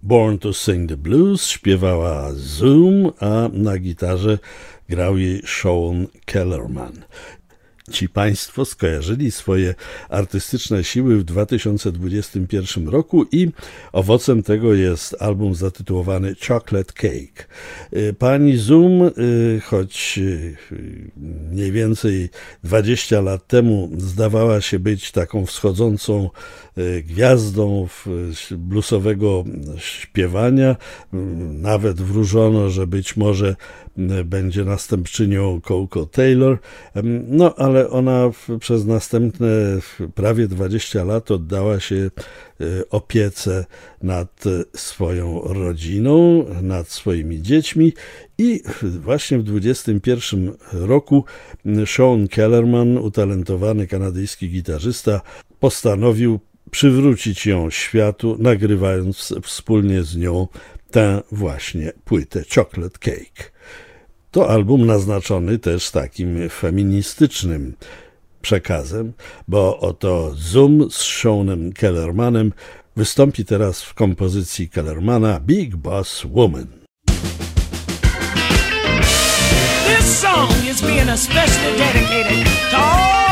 Born to Sing the Blues śpiewała Zoom, a na gitarze grał jej Sean Kellerman. Ci państwo skojarzyli swoje artystyczne siły w 2021 roku i owocem tego jest album zatytułowany Chocolate Cake. Pani Zoom, choć mniej więcej 20 lat temu zdawała się być taką wschodzącą gwiazdą bluesowego śpiewania, nawet wróżono, że być może będzie następczynią Coco Taylor, no ale ona przez następne prawie 20 lat oddała się opiece nad swoją rodziną, nad swoimi dziećmi i właśnie w 21 roku Sean Kellerman, utalentowany kanadyjski gitarzysta, postanowił przywrócić ją światu, nagrywając wspólnie z nią tę właśnie płytę Chocolate Cake. To album naznaczony też takim feministycznym przekazem, bo oto Zoom z Seanem Kellermanem wystąpi teraz w kompozycji Kellermana Big Boss Woman. This song is being especially dedicated to all